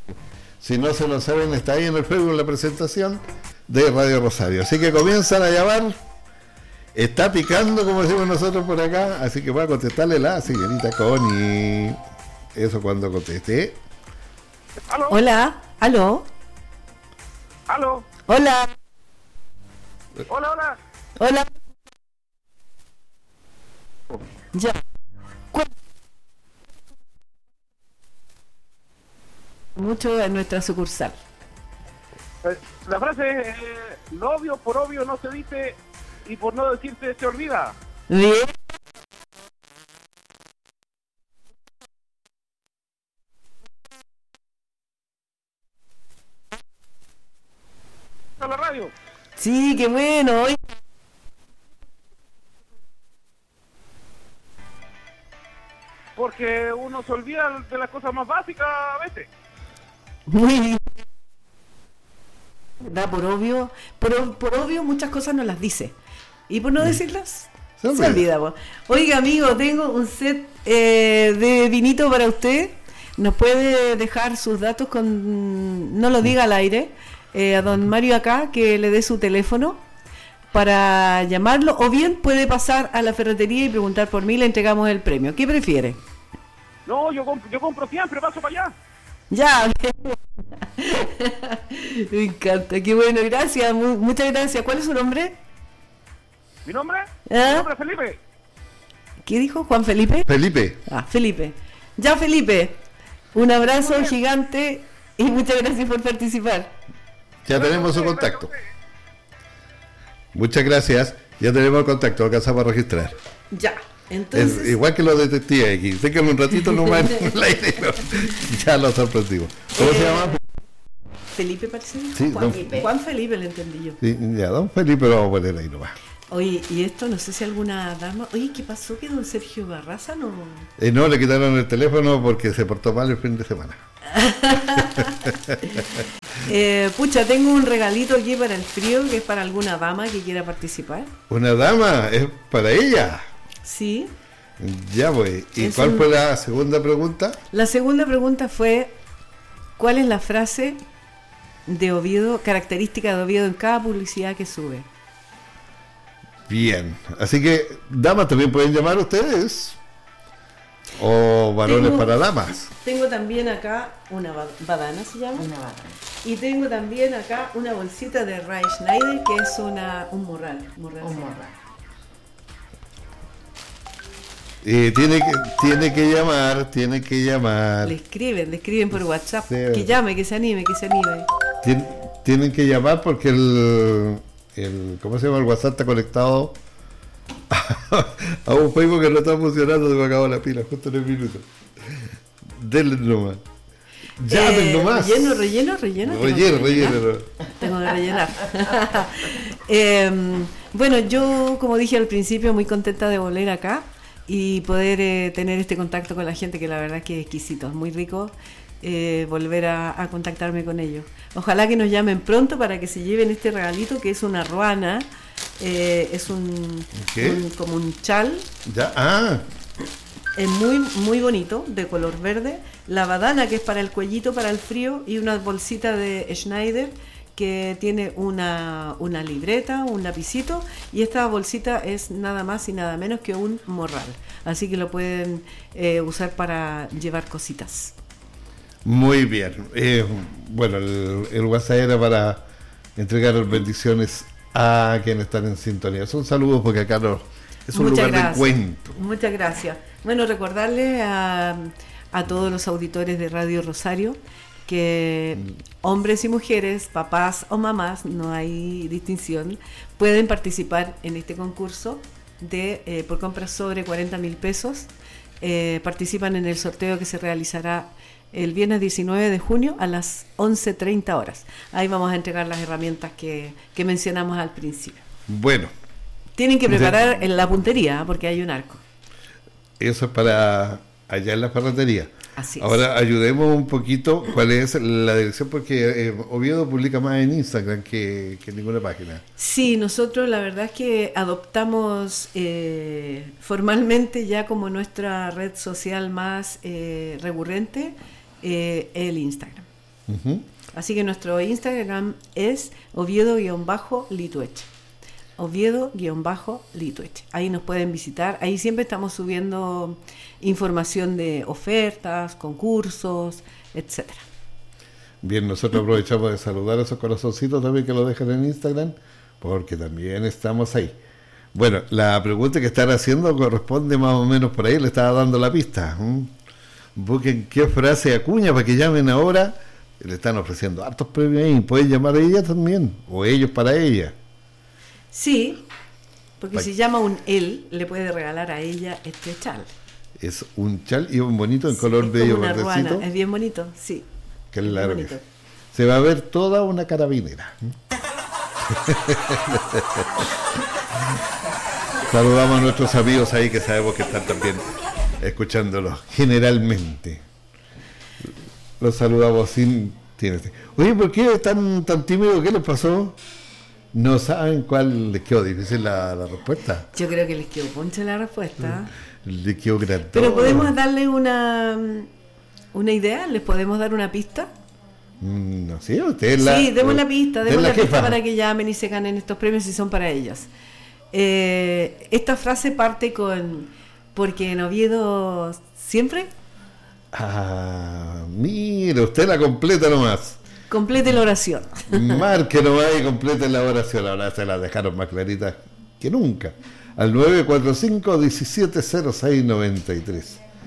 Si no se lo saben, está ahí en el Facebook la presentación de Radio Rosario. Así que comienzan a llamar. Está picando, como decimos nosotros por acá. Así que voy a contestarle la señorita Connie. Eso cuando conteste. ¿Aló? Hola, aló. ¿Aló? Hola, Hola, hola. hola. Ya. Mucho en nuestra sucursal. La frase es, lo obvio por obvio no se dice y por no decirse se olvida. Bien. A la radio. Sí, qué bueno. Oye, Porque uno se olvida de las cosas más básicas a veces. muy bien. Da por obvio, por obvio muchas cosas no las dice. Y por no decirlas, Se se olvida. Po. Oiga, amigo, tengo un set de vinito para usted. Nos puede dejar sus datos con, no lo diga al aire, a don Mario acá, que le dé su teléfono para llamarlo, o bien puede pasar a la ferretería y preguntar por mí, le entregamos el premio. ¿Qué prefiere? No, yo compro siempre, paso para allá. Ya. Me encanta, qué bueno, gracias, muchas gracias. ¿Cuál es su nombre? ¿Mi nombre? ¿Ah? Mi nombre es Felipe. ¿Qué dijo? ¿Juan Felipe? Felipe. Ah, Felipe. Ya, Felipe, un abrazo gigante y muchas gracias por participar. Ya tenemos su contacto. Muchas gracias. Ya tenemos el contacto, alcanzamos a registrar. Ya, entonces... Es igual que los detectives aquí. Sé que en un ratito no van en el aire, pero ya lo sorprendimos. ¿Cómo se llama? Felipe parece. Sí, Juan don- Felipe. Juan Felipe le entendí yo. Sí, ya, don Felipe lo vamos a poner ahí nomás. Oye, y esto no sé si alguna dama... Oye, ¿qué pasó? Que don Sergio Barraza no... No, le quitaron el teléfono porque se portó mal el fin de semana. Pucha, tengo un regalito aquí para el frío, que es para alguna dama que quiera participar. Una dama, es para ella. Sí. Ya pues. ¿Y Es cuál un- fue la segunda pregunta? La segunda pregunta fue, ¿cuál es la frase de Oviedo, característica de Oviedo en cada publicidad que sube? Bien. Así que, damas también pueden llamar ustedes. O varones Tengo- para damas. Tengo también acá una badana, ¿se llama? Una bata. Y tengo también acá una bolsita de Ray Schneider, que es un morral. Un se llama. morral. Tiene que llamar. Le escriben por WhatsApp. Sí. Que llame, que se anime, que se anime. Tienen que llamar porque ¿cómo se llama? El WhatsApp está conectado a un Facebook que no está funcionando, se me acabó la pila justo en el minuto. Denle nomás. Llamen nomás. Relleno. Relleno. Tengo que rellenar. Bueno, yo, como dije al principio, muy contenta de volver acá y poder tener este contacto con la gente, que la verdad que es exquisito, es muy rico volver a contactarme con ellos. Ojalá que nos llamen pronto para que se lleven este regalito, que es una ruana, es ¿Qué? como un chal. Ya, Es muy bonito, de color verde. La badana, que es para el cuellito, para el frío, y una bolsita de Schneider que tiene una libreta, un lapicito, y esta bolsita es nada más y nada menos que un morral. Así que lo pueden usar para llevar cositas. muy bien. Bueno, el WhatsApp era para entregar bendiciones a quienes están en sintonía. Un saludo porque acá es un Muchas lugar de gracias. encuentro. Muchas gracias. Bueno, recordarle a todos los auditores de Radio Rosario que hombres y mujeres, papás o mamás, no hay distinción, pueden participar en este concurso por compras sobre 40.000 pesos. Participan en el sorteo que se realizará el viernes 19 de junio a las 11:30 horas. Ahí vamos a entregar las herramientas que mencionamos al principio. Bueno, Tienen que preparar la puntería, porque hay un arco. eso es para allá en la ferretería. Así es. Ahora ayudemos un poquito cuál es la dirección, porque Oviedo publica más en Instagram que en ninguna página. Sí, nosotros la verdad es que adoptamos formalmente ya como nuestra red social más recurrente el Instagram. Ujú. Así que nuestro Instagram es Oviedo-Lituech. Oviedo-Lituech. Ahí nos pueden visitar. Ahí siempre estamos subiendo información de ofertas, concursos, etcétera. Bien, nosotros aprovechamos de saludar a esos corazoncitos también que lo dejan en Instagram, porque también estamos ahí. Bueno, la pregunta que están haciendo corresponde más o menos por ahí, le estaba dando la pista. Busquen qué frase acuña para que llamen ahora. Le están ofreciendo hartos premios ahí. Pueden llamar a ella también, o ellos para ella. Sí, porque si llama un él, le puede regalar a ella este chal. Es un chal y un bonito en Sí, color es bello como una verdecito. ruana, es bien bonito, sí. Que es largo. bonito. Se va a ver toda una carabinera. Saludamos a nuestros amigos ahí que sabemos que están también escuchándolo generalmente. Los saludamos sin... Oye, ¿por qué están tan tímidos? ¿Qué les pasó? No saben cuál les quedó difícil la respuesta. Yo creo que les quedó poncha la respuesta. Les quedó grande. Pero podemos darle una idea, les podemos dar una pista. No sé, usted es la... Sí, demos la pista, usted es la jefa. para que llamen y se ganen estos premios si son para ellas. Esta frase parte con porque en Oviedo siempre Mire, usted la completa nomás. complete la oración. Marque nomás y complete la oración. Ahora se la dejaron más claritas que nunca. Al 945-1706-93.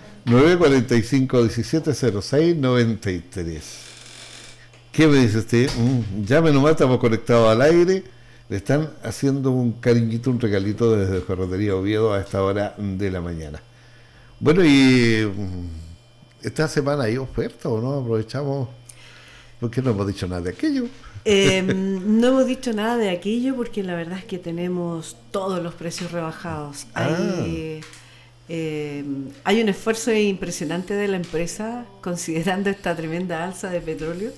945-1706-93. ¿Qué me dice usted? Llame nomás, estamos conectados al aire. Le están haciendo un cariñito, un regalito desde Ferretería Oviedo a esta hora de la mañana. Bueno, y esta semana hay oferta o no, aprovechamos, porque no hemos dicho nada de aquello. No hemos dicho nada de aquello porque la verdad es que tenemos todos los precios rebajados. Hay un esfuerzo impresionante de la empresa considerando esta tremenda alza de petróleo.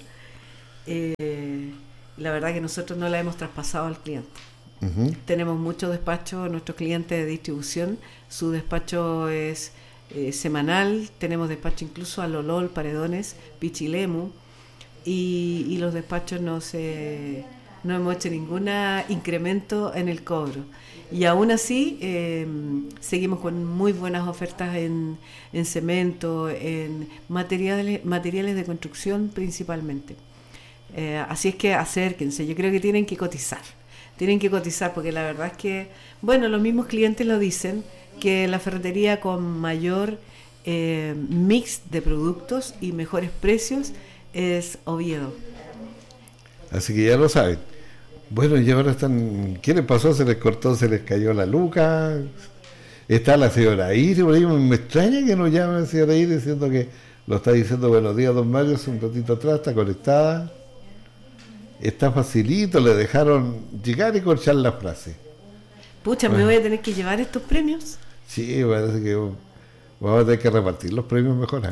La verdad que nosotros no la hemos traspasado al cliente. Uh-huh. Tenemos mucho despacho, nuestros clientes de distribución, su despacho es semanal, tenemos despacho incluso a Lolol, Paredones, Pichilemu, y los despachos no hemos hecho ningún incremento en el cobro. Y aún así seguimos con muy buenas ofertas en cemento, en materiales de construcción principalmente. Así es que acérquense, yo creo que tienen que cotizar porque la verdad es que, bueno, los mismos clientes lo dicen, que la ferretería con mayor mix de productos y mejores precios es Oviedo. Así que ya lo saben. Bueno, y ahora están... ¿Qué les pasó? ¿Se les cortó? ¿Se les cayó la luca? Está la señora Iris, por ahí me extraña que nos llame la señora Iris diciendo que lo está diciendo buenos días, don Mario, hace un ratito atrás, está conectada. Está facilito, le dejaron llegar y corchar la frase. Pucha, ¿me voy a tener que llevar estos premios? Sí, parece que vamos a tener que repartir los premios mejor.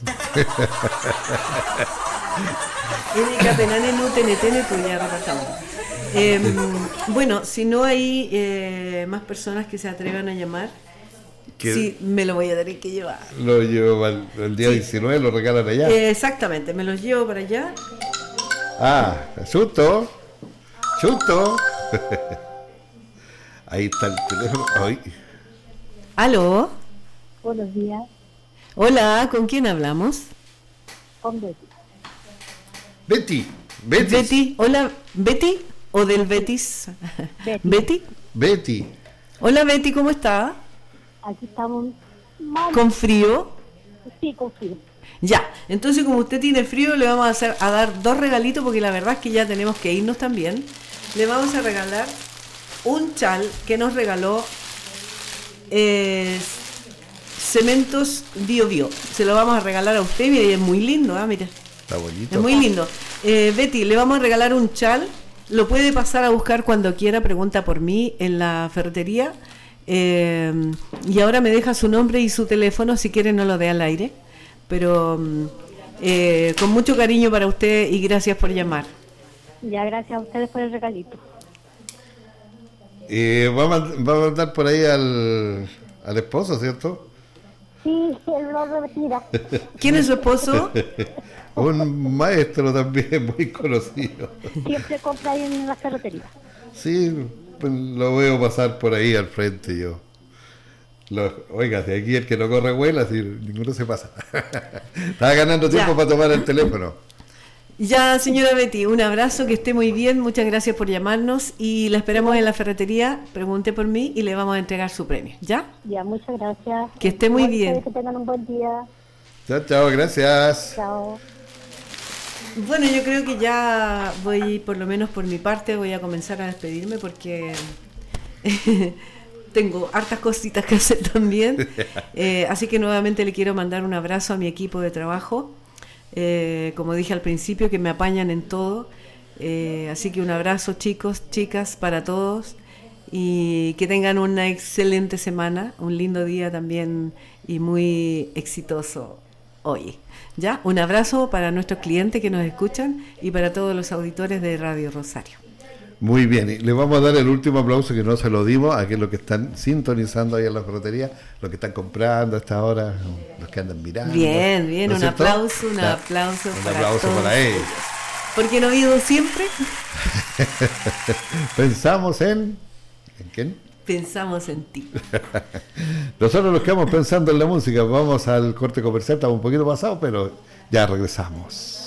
Bueno, si no hay más personas que se atrevan a llamar, sí, me lo voy a tener que llevar. Lo llevo el día 19, lo regalan allá. Exactamente, me los llevo para allá. Chuto. Ahí está el teléfono. Ay. ¿Aló? Buenos días. Hola, ¿con quién hablamos? Con Betty. Betty. Hola, ¿Betty? ¿O del Betis? Betty. Hola, Betty, ¿cómo está? Aquí estamos mal. ¿Con frío? Sí, con frío. Ya, entonces como usted tiene frío, le vamos a dar dos regalitos porque la verdad es que ya tenemos que irnos también. Le vamos a regalar un chal que nos regaló Cementos Biobío. Se lo vamos a regalar a usted, mire, es muy lindo, mire. Está bonito. Es muy lindo. Betty, le vamos a regalar un chal. Lo puede pasar a buscar cuando quiera, pregunta por mí en la ferretería. Y ahora me deja su nombre y su teléfono, si quiere no lo dé al aire. Pero con mucho cariño para usted y gracias por llamar. Ya, gracias a ustedes por el regalito. Va a mandar por ahí al esposo, ¿cierto? Sí, él lo retira. ¿Quién es su esposo? Un maestro también muy conocido. Siempre compra ahí en la ferretería. Sí, pues lo veo pasar por ahí al frente yo. Oiga, si aquí el que no corre vuela, si ninguno se pasa. Estaba ganando tiempo Ya. para tomar el teléfono. Ya, señora Betty, un abrazo, que esté muy bien, muchas gracias por llamarnos y la esperamos en la ferretería, pregunte por mí y le vamos a entregar su premio, ¿ya? Ya, muchas gracias. Que esté muy Igual bien. ustedes, que tengan un buen día. Chao, chao, gracias. Chao. Bueno, yo creo que ya voy, por lo menos por mi parte, voy a comenzar a despedirme porque tengo hartas cositas que hacer también. Así que nuevamente le quiero mandar un abrazo a mi equipo de trabajo. Como dije al principio, que me apañan en todo. Así que un abrazo, chicos, chicas, para todos. Y que tengan una excelente semana, un lindo día también y muy exitoso hoy. ¿Ya? Un abrazo para nuestros clientes que nos escuchan y para todos los auditores de Radio Rosario. Muy bien, y le vamos a dar el último aplauso que no se lo dimos a aquellos que están sintonizando ahí en la ferretería, los que están comprando a esta hora, los que andan mirando. Bien, bien, ¿no es un cierto? aplauso, un Ya, aplauso un para aplauso todos para ellos. Porque no he ido siempre, Pensamos ¿en quién? pensamos en ti. Nosotros nos quedamos pensando en la música, vamos al corte comercial, estamos un poquito pasados, pero ya regresamos.